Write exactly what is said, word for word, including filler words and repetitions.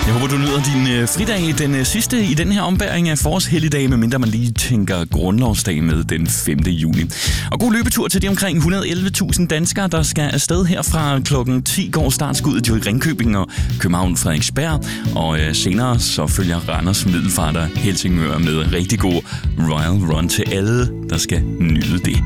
Jeg håber, du nyder din øh, fridag, den øh, sidste i den her ombæring af forårshelligdag, medmindre man lige tænker grundlovsdag med den femte juni. Og god løbetur til de omkring et hundrede og elleve tusind danskere, der skal afsted her fra klokken ti går startskuddet i Ringkøbing og København Frederiksberg. Og øh, senere så følger Randers Middelfart og Helsingør med rigtig god Royal Run til alle, der skal nyde det.